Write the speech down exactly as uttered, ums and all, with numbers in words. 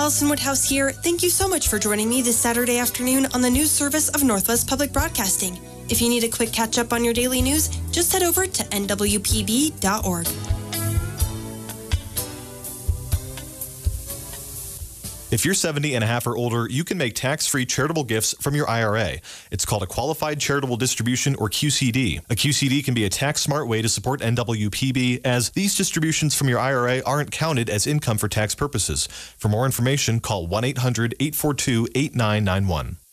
Allison Woodhouse here. Thank you so much for joining me this Saturday afternoon on the news service of Northwest Public Broadcasting. If you need a quick catch-up on your daily news, just head over to N W P B dot org. If you're seventy and a half or older, you can make tax-free charitable gifts from your I R A. It's called a Qualified Charitable Distribution, or Q C D. A Q C D can be a tax-smart way to support N W P B, as these distributions from your I R A aren't counted as income for tax purposes. For more information, call one eight hundred, eight four two, eight nine nine one.